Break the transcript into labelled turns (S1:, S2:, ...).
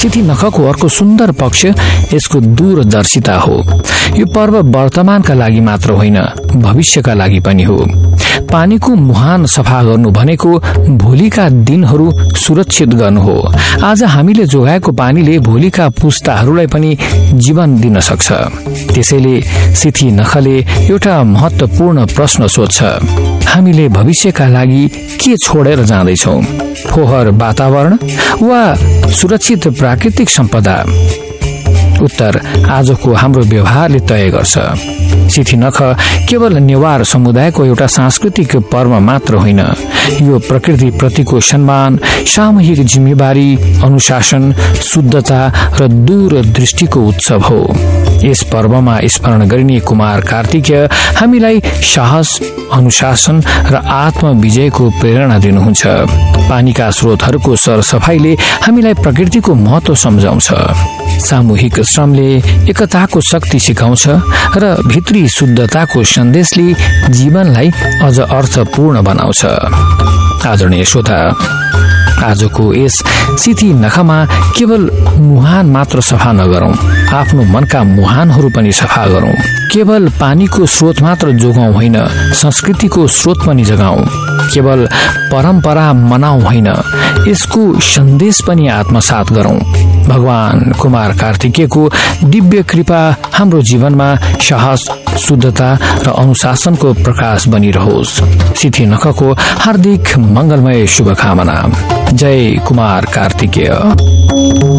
S1: सिथी नखको अर्को सुन्दर पक्ष यसको दूरदर्शिता हो। यो पर्व वर्तमानका लागि मात्र होइन, भविष्यका लागि पनि हो। पानीको मुहान सफा गर्नु भनेको भोलिका दिनहरू सुरक्षित गर्नु हो। आज हामीले जोगाएको पानीले भोलिका पुस्ताहरूलाई पनि जीवन दिन सक्छ। त्यसैले सिथी नखले एउटा महत्वपूर्ण प्रश्न सोध्छ, हामीले भविष्यका लागि के छोडेर जाँदैछौँ? फोहोर वातावरण वा सुरक्षित प्राकृतिक सम्पदा? उत्तर आजको हाम्रो व्यवहारले तय गर्छ। सिथी नख केवल नेवार समुदायको एउटा सांस्कृतिक पर्व मात्र होइन, यो प्रकृति प्रतिको सम्मान, सामूहिक जिम्मेवारी, अनुशासन, शुद्धता र दूरदृष्टिको उत्सव हो। यस पर्वमा स्मरण गरिने कुमार कार्तिकेय हामीलाई साहस, अनुशासन र आत्मविजयको प्रेरणा दिनुहुन्छ। पानीका स्रोतहरूको सरसफाइले हामीलाई प्रकृतिको महत्व सम्झाउँछ। सामूहिक श्रमले एकताको शक्ति सिकाउँछ र भित्री शुद्धताको सन्देशले जीवनलाई अझ अर्थपूर्ण बनाउँछ। आदरणीय श्रोता, आजको यस सिथी नखमा केवल मुहान मात्र सफा नगरौं, आफ्नो मनका मुहानहरू पनि सफा गरौं। केवल पानीको स्रोत मात्र जोगाउँ होइन, संस्कृतिको स्रोत पनि जगाउँ। केवल परम्परा मनाउँ होइन, यसको सन्देश पनि आत्मसात गरौं। भगवान कुमार कार्तिकेयको दिव्य कृपा हाम्रो जीवनमा साहस, शुद्धता र अनुशासनको प्रकाश बनिरहोस्। सिथी नखको हार्दिक मंगलमय शुभकामना। जय कुमार कार्तिकेय।